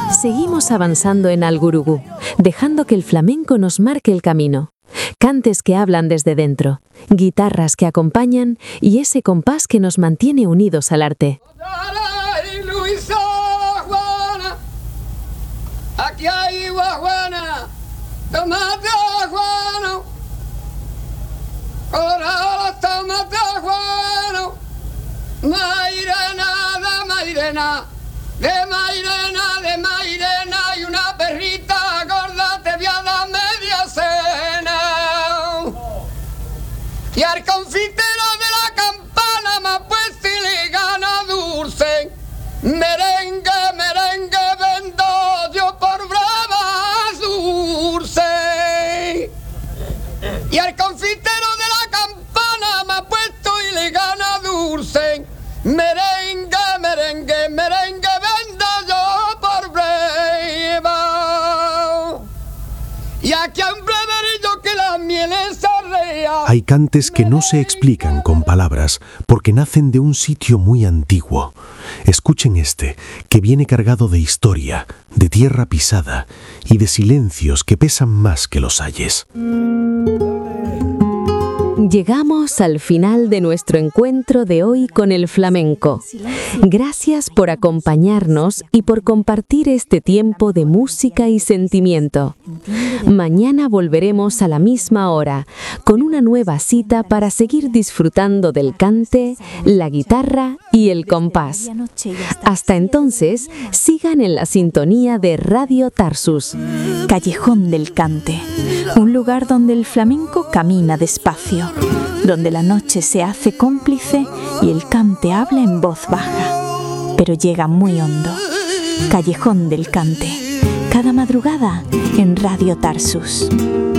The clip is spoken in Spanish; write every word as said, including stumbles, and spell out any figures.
Seguimos avanzando en Algurugú, dejando que el flamenco nos marque el camino. Cantes que hablan desde dentro, guitarras que acompañan y ese compás que nos mantiene unidos al arte. Aquí hay guajuana, tomate guano, colorado tomate guano, mairena de mairena, de mairena, de mairena y una perrita gorda te voy a dar media cena. Y al confitero de la campana me ha puesto y le gana dulce, merengue, merengue vendo yo por brava dulce. Y al confitero de la campana me ha puesto y le gana dulce, merengue, merengue, merengue vendo yo por brava. Y aquí un breverillo que la miel es arrea. Hay cantes que no se explican con palabras porque nacen de un sitio muy antiguo. Escuchen este, que viene cargado de historia, de tierra pisada y de silencios que pesan más que los ayes. Llegamos al final de nuestro encuentro de hoy con el flamenco. Gracias por acompañarnos y por compartir este tiempo de música y sentimiento. Mañana volveremos a la misma hora, con una nueva cita para seguir disfrutando del cante, la guitarra y el compás. Hasta entonces, sigan en la sintonía de Radio Tarsus. Callejón del Cante, un lugar donde el flamenco camina despacio, donde la noche se hace cómplice y el cante habla en voz baja, pero llega muy hondo. Callejón del Cante, cada madrugada en Radio Tarsus.